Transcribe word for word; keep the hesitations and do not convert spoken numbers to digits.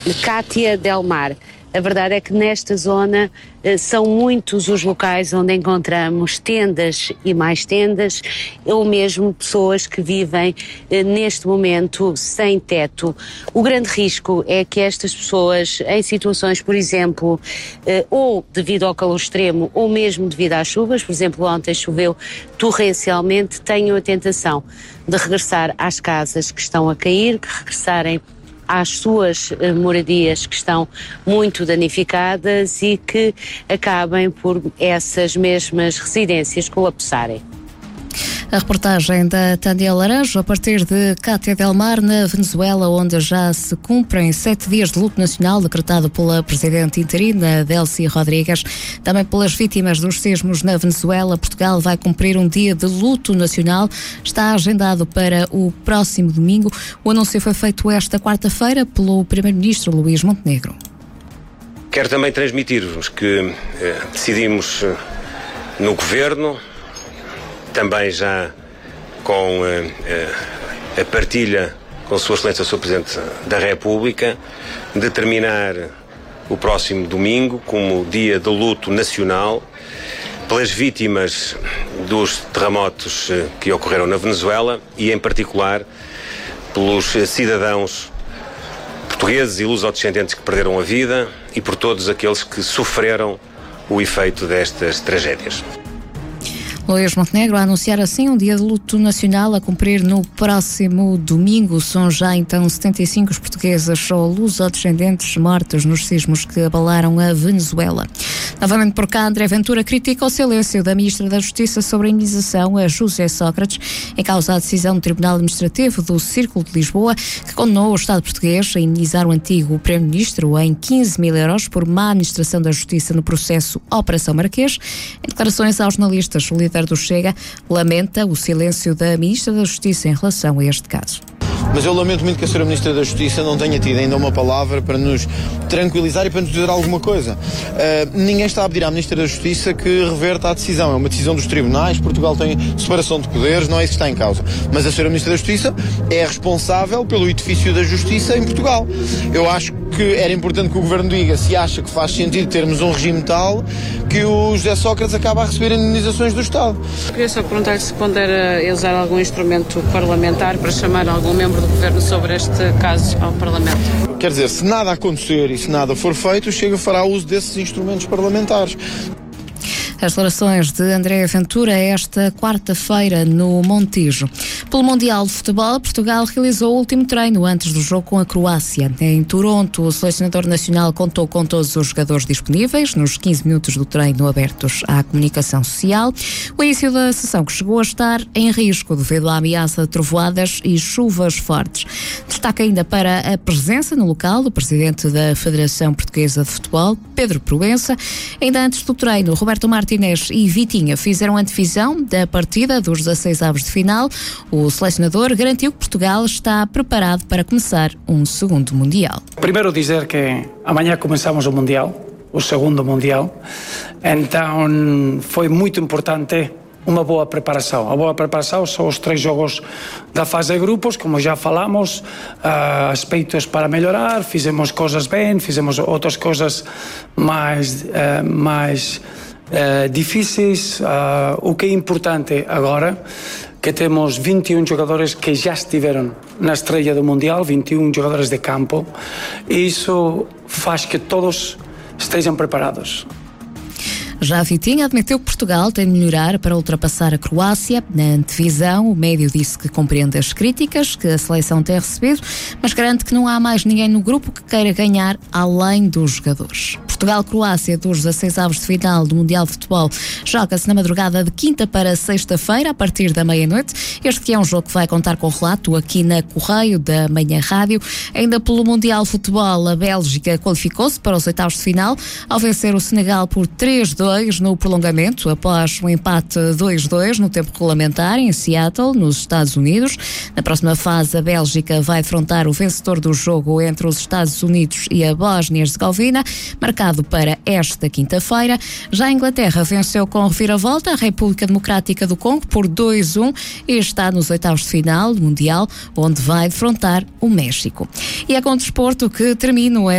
Cátia Del Mar. A verdade é que nesta zona eh, são muitos os locais onde encontramos tendas e mais tendas, ou mesmo pessoas que vivem eh, neste momento sem teto. O grande risco é que estas pessoas, em situações, por exemplo, eh, ou devido ao calor extremo, ou mesmo devido às chuvas, por exemplo, ontem choveu torrencialmente, tenham a tentação de regressar às casas que estão a cair, que regressarem às suas uh, moradias que estão muito danificadas e que acabem por essas mesmas residências colapsarem. A reportagem da Tânia Laranjo, a partir de Cátia Del Mar, na Venezuela, onde já se cumprem sete dias de luto nacional decretado pela presidente interina Delcy Rodrigues. Também pelas vítimas dos sismos na Venezuela, Portugal vai cumprir um dia de luto nacional. Está agendado para o próximo domingo. O anúncio foi feito esta quarta-feira pelo primeiro-ministro Luís Montenegro. Quero também transmitir-vos que eh, decidimos eh, no Governo, também já com uh, a partilha com Sua Excelência, o senhor Presidente da República, determinar o próximo domingo como dia de luto nacional pelas vítimas dos terremotos uh, que ocorreram na Venezuela e, em particular, pelos uh, cidadãos portugueses e lusodescendentes que perderam a vida e por todos aqueles que sofreram o efeito destas tragédias. Luís Montenegro a anunciar assim um dia de luto nacional a cumprir no próximo domingo. São já então setenta e cinco os portugueses ou lusodescendentes mortos nos sismos que abalaram a Venezuela. Novamente por cá, André Ventura critica o silêncio da Ministra da Justiça sobre a indenização a José Sócrates, em causa a decisão do Tribunal Administrativo do Círculo de Lisboa, que condenou o Estado português a indenizar o antigo Primeiro-Ministro em quinze mil euros por má administração da Justiça no processo Operação Marquês. Em declarações aos jornalistas, o líder do Chega lamenta o silêncio da Ministra da Justiça em relação a este caso. Mas eu lamento muito que a senhora Ministra da Justiça não tenha tido ainda uma palavra para nos tranquilizar e para nos dizer alguma coisa. Uh, ninguém está a pedir à Ministra da Justiça que reverta a decisão. É uma decisão dos tribunais, Portugal tem separação de poderes, não é isso que está em causa. Mas a senhora Ministra da Justiça é responsável pelo edifício da Justiça em Portugal. Eu acho que era importante que o Governo diga se acha que faz sentido termos um regime tal que o José Sócrates acaba a receber indenizações do Estado. Queria só perguntar se pondera usar algum instrumento parlamentar para chamar algum membro do Governo sobre este caso ao Parlamento. Quer dizer, se nada acontecer e se nada for feito, o Chega fará uso desses instrumentos parlamentares. As declarações de André Ventura esta quarta-feira no Montijo. Pelo Mundial de Futebol, Portugal realizou o último treino antes do jogo com a Croácia. Em Toronto, o selecionador nacional contou com todos os jogadores disponíveis nos quinze minutos do treino abertos à comunicação social. O início da sessão que chegou a estar em risco devido à ameaça de trovoadas e chuvas fortes. Destaca ainda para a presença no local do presidente da Federação Portuguesa de Futebol, Pedro Proença. Ainda antes do treino, Roberto Martínez e Vitinha fizeram antevisão da partida dos dezasseis avos de final. O selecionador garantiu que Portugal está preparado para começar um segundo Mundial. Primeiro dizer que amanhã começamos o Mundial, o segundo Mundial. Então foi muito importante uma boa preparação. A boa preparação são os três jogos da fase de grupos, como já falamos, uh, aspectos para melhorar, fizemos coisas bem, fizemos outras coisas mais, uh, mais uh, difíceis. Uh, o que é importante agora, que temos vinte e um jogadores que já estiveram na estreia do Mundial, vinte e um jogadores de campo, e isso faz que todos estejam preparados. Já Vitinha admitiu que Portugal tem de melhorar para ultrapassar a Croácia. Na antevisão, o médio disse que compreende as críticas que a seleção tem recebido, mas garante que não há mais ninguém no grupo que queira ganhar além dos jogadores. Portugal-Croácia dos dezasseis avos de final do Mundial de Futebol joga-se na madrugada de quinta para sexta-feira, a partir da meia-noite. Este que é um jogo que vai contar com o relato aqui na Correio da Manhã Rádio. Ainda pelo Mundial de Futebol, a Bélgica qualificou-se para os oitavos de final ao vencer o Senegal por três a dois no prolongamento, após um empate dois a dois no tempo regulamentar em Seattle, nos Estados Unidos. Na próxima fase, a Bélgica vai defrontar o vencedor do jogo entre os Estados Unidos e a Bósnia-Herzegovina, marcado para esta quinta-feira. Já a Inglaterra venceu com reviravolta a República Democrática do Congo por dois a um e está nos oitavos de final do Mundial, onde vai defrontar o México. E é com o desporto que termino